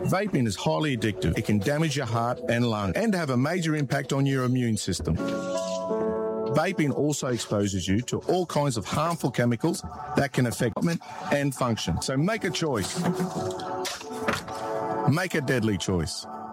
Vaping is highly addictive. It can damage your heart and lungs and have a major impact on your immune system. Vaping also exposes you to all kinds of harmful chemicals that can affect movement and function. So make a choice. Make a deadly choice.